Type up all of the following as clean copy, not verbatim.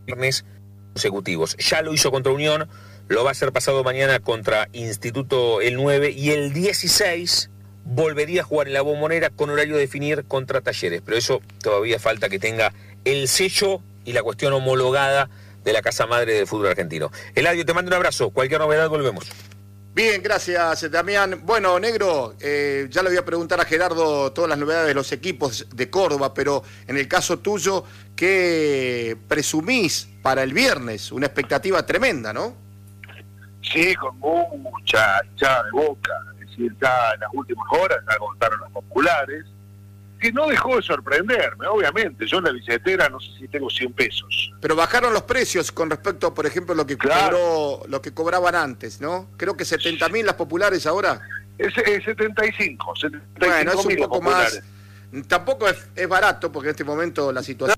viernes consecutivos. Ya lo hizo contra Unión, lo va a hacer pasado mañana contra Instituto el 9 y el 16 volvería a jugar en la Bombonera con horario de definir contra Talleres, pero eso todavía falta que tenga el sello y la cuestión homologada de la Casa Madre del fútbol argentino. Eladio, te mando un abrazo, cualquier novedad volvemos. Bien, gracias, Damián. Bueno, Negro, ya le voy a preguntar a Gerardo todas las novedades de los equipos de Córdoba, pero en el caso tuyo, ¿qué presumís para el viernes? Una expectativa tremenda, ¿no? Sí, con mucha hinchada de Boca. Es decir, ya en las últimas horas ya agotaron los populares, que no dejó de sorprenderme, obviamente. Yo en la billetera no sé si tengo 100 pesos. Pero bajaron los precios con respecto, por ejemplo, lo que lo que cobraban antes, ¿no? Creo que 70.000 las populares ahora. Es 75. Bueno, es un poco más. Tampoco es barato, porque en este momento la situación...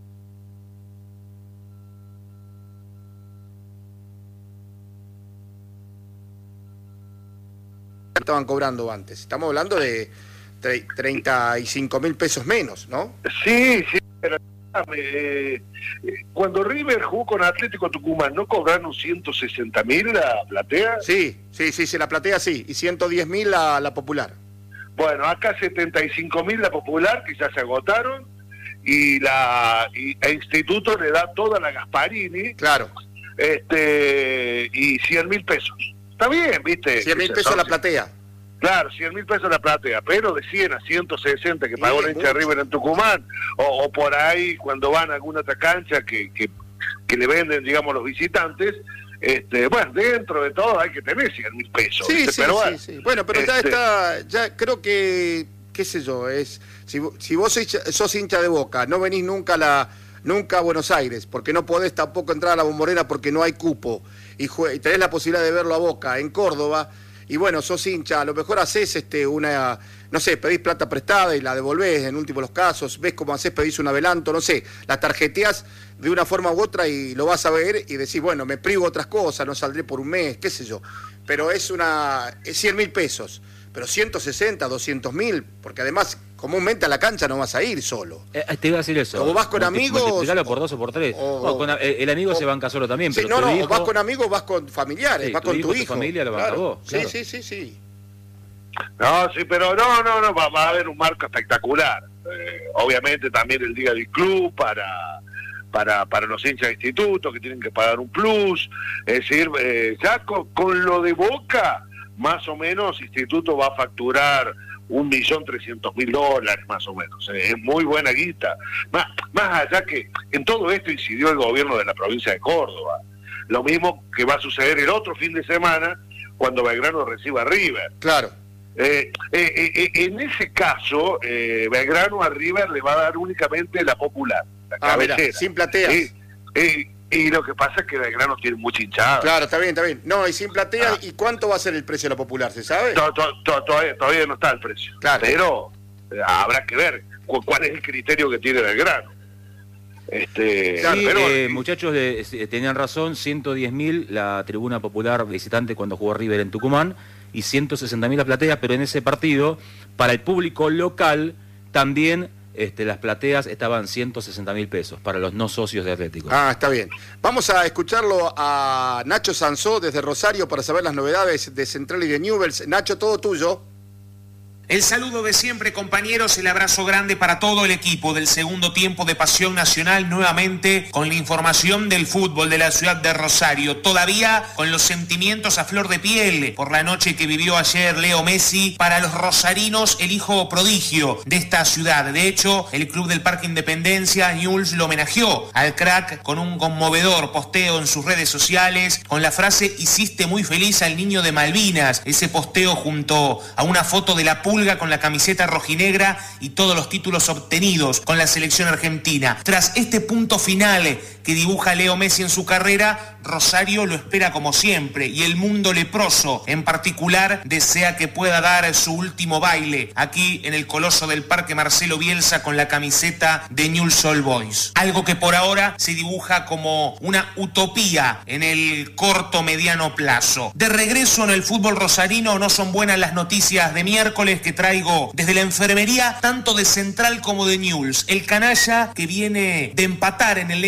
estaban cobrando antes. Estamos hablando de 35.000 pesos menos, ¿no? Sí, pero cuando River jugó con Atlético Tucumán, ¿no cobraron 160.000 la platea? Sí, la platea sí, y 110.000 la popular. Bueno, acá 75.000 la popular, que ya se agotaron, y el Instituto le da toda la Gasparini. Claro. Y 100.000 pesos. Está bien, ¿viste? 100.000 pesos la platea. Claro, 100.000 pesos la platea, pero de 100 a 160 que pagó la hincha de River en Tucumán, o por ahí cuando van a alguna otra cancha que le venden, digamos, los visitantes, bueno, dentro de todo hay que tener 100.000 pesos. Sí, sí. Bueno, pero ya creo que, qué sé yo, si vos sos hincha de Boca, no venís nunca a Buenos Aires, porque no podés tampoco entrar a la Bombonera porque no hay cupo, y tenés la posibilidad de verlo a Boca en Córdoba, y bueno, sos hincha, a lo mejor haces no sé, pedís plata prestada y la devolvés en último los casos, ves cómo haces, pedís un adelanto, no sé, la tarjeteás de una forma u otra y lo vas a ver y decís, bueno, me privo otras cosas, no saldré por un mes, qué sé yo, pero es 100.000 pesos, pero 160, 200.000, porque además comúnmente a la cancha no vas a ir solo. Te iba a decir eso. O vas con amigos... Multiplicalo por 2 o por 3. El amigo se banca solo también, sí, pero o vas con amigos, vas con familiares, vas con tu hijo. Tu familia lo banca vos. Claro. Sí. No, sí, pero no, va a haber un marco espectacular. Obviamente también el día del club para los hinchas de instituto que tienen que pagar un plus. Es decir, ya con lo de Boca, más o menos, instituto va a facturar $1.300.000 más o menos. Es muy buena guita. Más allá que en todo esto incidió el gobierno de la provincia de Córdoba. Lo mismo que va a suceder el otro fin de semana cuando Belgrano reciba a River. Claro. En ese caso, Belgrano a River le va a dar únicamente la popular, la cabecera. Mira, sin plateas. Y lo que pasa es que Belgrano tiene mucha hinchada. Claro, está bien. No, y sin plateas. ¿Y cuánto va a ser el precio de la popular, se sabe? Todavía no está el precio. Claro. Pero habrá que ver cuál es el criterio que tiene Belgrano. Muchachos, tenían razón, 110.000 la tribuna popular visitante cuando jugó River en Tucumán y 160.000 la platea, pero en ese partido, para el público local, también las plateas estaban 160.000 pesos para los no socios de Atlético. Está bien. Vamos a escucharlo a Nacho Sansó desde Rosario para saber las novedades de Central y de Newell's. Nacho, todo tuyo. El saludo de siempre, compañeros, el abrazo grande para todo el equipo del segundo tiempo de Pasión Nacional, nuevamente con la información del fútbol de la ciudad de Rosario, todavía con los sentimientos a flor de piel por la noche que vivió ayer Leo Messi, para los rosarinos el hijo prodigio de esta ciudad. De hecho, el Club del Parque Independencia, Newell's, lo homenajeó al crack con un conmovedor posteo en sus redes sociales con la frase "hiciste muy feliz al niño de Malvinas", ese posteo junto a una foto de la Pulga con la camiseta rojinegra y todos los títulos obtenidos con la selección argentina. Tras este punto final que dibuja Leo Messi en su carrera, Rosario lo espera como siempre y el mundo leproso en particular desea que pueda dar su último baile aquí en el coloso del Parque Marcelo Bielsa con la camiseta de Newell's Old Boys. Algo que por ahora se dibuja como una utopía en el corto mediano plazo. De regreso en el fútbol rosarino, no son buenas las noticias de miércoles que traigo desde la enfermería tanto de Central como de Newell's. El canalla que viene de empatar en el Lencho Sola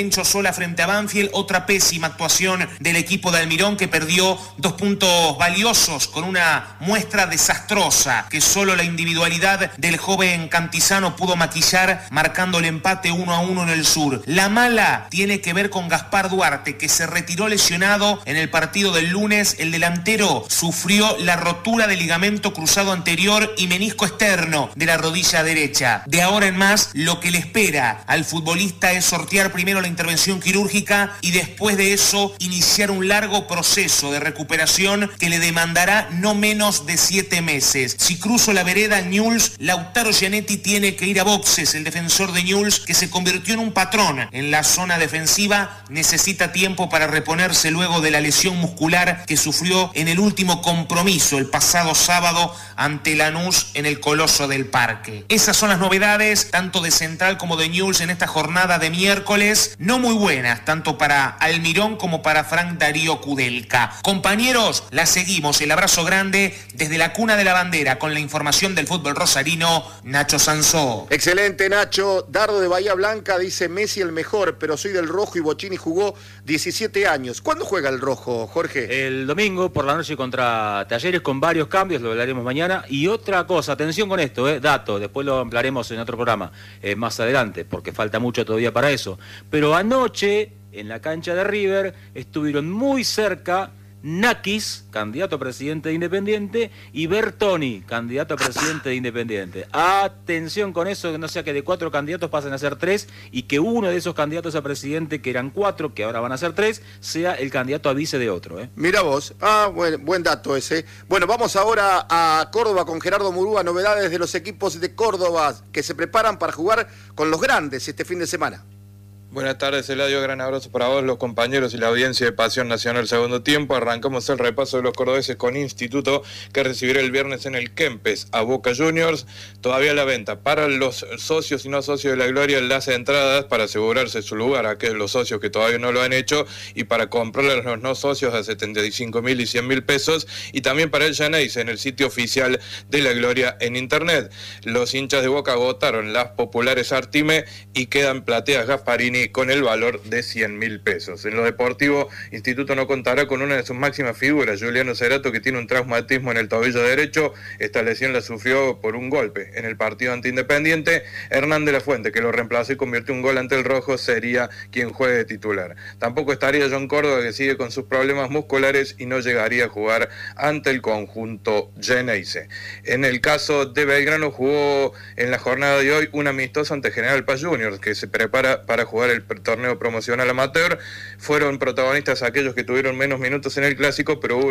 Boca frente a Banfield, otra pésima actuación del equipo de Almirón, que perdió 2 puntos valiosos con una muestra desastrosa que solo la individualidad del joven Cantizano pudo maquillar, marcando el empate 1-1 en el sur. La mala tiene que ver con Gaspar Duarte, que se retiró lesionado en el partido del lunes. El delantero sufrió la rotura del ligamento cruzado anterior y menisco externo de la rodilla derecha. De ahora en más, lo que le espera al futbolista es sortear primero la intervención quirúrgica y después de eso iniciar un largo proceso de recuperación que le demandará no menos de 7 meses. Si cruzo la vereda Newell's, Lautaro Gianetti tiene que ir a boxes. El defensor de Newell's, que se convirtió en un patrón en la zona defensiva, necesita tiempo para reponerse luego de la lesión muscular que sufrió en el último compromiso el pasado sábado ante Lanús en el Coloso del Parque. Esas son las novedades tanto de Central como de Newell's en esta jornada de miércoles, no muy buenas tanto para Almirón como para Frank Darío Kudelka. Compañeros, la seguimos. El abrazo grande desde la cuna de la bandera con la información del fútbol rosarino, Nacho Sansó. Excelente, Nacho. Dardo de Bahía Blanca dice: Messi el mejor, pero soy del rojo y Bocini jugó 17 años. ¿Cuándo juega el rojo, Jorge? El domingo por la noche contra Talleres, con varios cambios, lo hablaremos mañana. Y otra cosa, atención con esto, dato, después lo ampliaremos en otro programa más adelante, porque falta mucho todavía para eso. Pero anoche, en la cancha de River, estuvieron muy cerca Nakis, candidato a presidente de Independiente, y Bertoni, candidato a presidente de Independiente. Atención con eso, que no sea que de 4 candidatos pasen a ser 3 y que uno de esos candidatos a presidente, que eran 4, que ahora van a ser 3, sea el candidato a vice de otro. Mira vos, buen dato ese. Bueno, vamos ahora a Córdoba con Gerardo Murúa, novedades de los equipos de Córdoba que se preparan para jugar con los grandes este fin de semana. Buenas tardes, Eladio, gran abrazo para vos, los compañeros y la audiencia de Pasión Nacional segundo tiempo. Arrancamos el repaso de los cordobeses con Instituto, que recibirá el viernes en el Kempes a Boca Juniors. Todavía a la venta para los socios y no socios de la Gloria las entradas para asegurarse su lugar a aquellos los socios que todavía no lo han hecho, y para comprarle a los no socios a 75.000 y 100.000 pesos, y también para el Geneise en el sitio oficial de la Gloria en internet. Los hinchas de Boca agotaron las populares Artime y quedan plateas Gasparini con el valor de 100.000 pesos. En lo deportivo, Instituto no contará con una de sus máximas figuras, Juliano Cerato, que tiene un traumatismo en el tobillo derecho. Esta lesión la sufrió por un golpe en el partido ante Independiente. Hernán de la Fuente, que lo reemplazó y convirtió un gol ante el Rojo, sería quien juegue de titular. Tampoco estaría John Córdoba, que sigue con sus problemas musculares y no llegaría a jugar ante el conjunto Geneise. En el caso de Belgrano, jugó en la jornada de hoy un amistoso ante General Paz Juniors, que se prepara para jugar el torneo promocional amateur. Fueron protagonistas aquellos que tuvieron menos minutos en el clásico, pero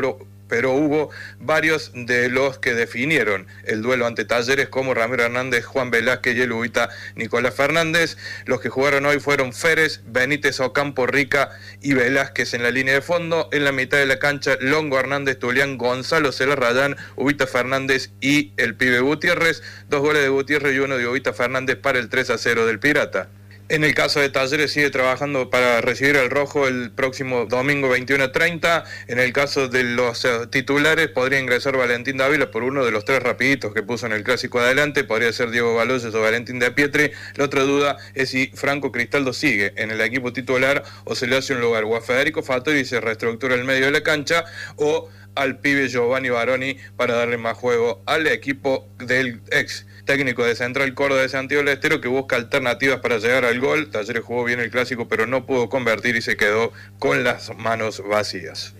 hubo varios de los que definieron el duelo ante Talleres, como Ramiro Hernández, Juan Velázquez y el ubita Nicolás Fernández. Los que jugaron hoy fueron Férez, Benítez, Ocampo, Rica y Velázquez en la línea de fondo. En la mitad de la cancha, Longo, Hernández, Tulián, Gonzalo, Celarrayán, Ubita Fernández y el pibe Gutiérrez. 2 goles de Gutiérrez y 1 de Ubita Fernández para el 3-0 del Pirata. En el caso de Talleres, sigue trabajando para recibir al Rojo el próximo domingo 21:30. En el caso de los titulares, podría ingresar Valentín Dávila por uno de los 3 rapiditos que puso en el clásico adelante. Podría ser Diego Baloyes o Valentín de Pietri. La otra duda es si Franco Cristaldo sigue en el equipo titular o se le hace un lugar o a Federico Fattori y se reestructura el medio de la cancha, o al pibe Giovanni Baroni para darle más juego al equipo del ex técnico de Central Córdoba de Santiago del Estero, que busca alternativas para llegar al gol. Talleres jugó bien el clásico, pero no pudo convertir y se quedó con las manos vacías.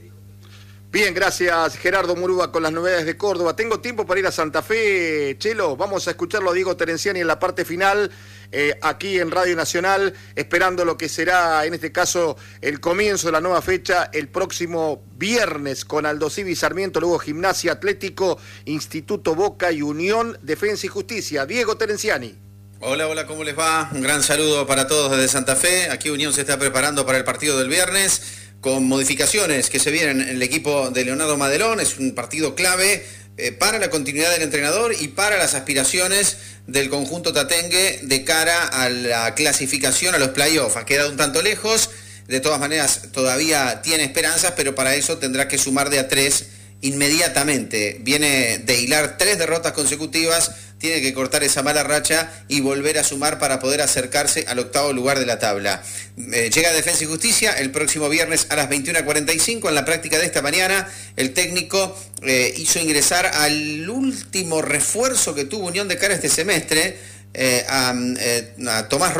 Bien, gracias Gerardo Murúa con las novedades de Córdoba. Tengo tiempo para ir a Santa Fe, Chelo. Vamos a escucharlo a Diego Terenciani en la parte final, aquí en Radio Nacional, esperando lo que será, en este caso, el comienzo de la nueva fecha, el próximo viernes, con Aldo Civi Sarmiento, luego Gimnasia, Atlético, Instituto Boca y Unión, Defensa y Justicia. Diego Terenciani. Hola, ¿cómo les va? Un gran saludo para todos desde Santa Fe. Aquí Unión se está preparando para el partido del viernes, con modificaciones que se vienen en el equipo de Leonardo Madelón. Es un partido clave para la continuidad del entrenador y para las aspiraciones del conjunto tatengue de cara a la clasificación a los playoffs. Ha quedado un tanto lejos, de todas maneras todavía tiene esperanzas, pero para eso tendrá que sumar de a 3 inmediatamente. Viene de hilar 3 derrotas consecutivas tiene que cortar esa mala racha y volver a sumar para poder acercarse al 8º lugar de la tabla. Llega Defensa y Justicia el próximo viernes a las 21:45. En la práctica de esta mañana, el técnico hizo ingresar al último refuerzo que tuvo Unión de cara este semestre, a Tomás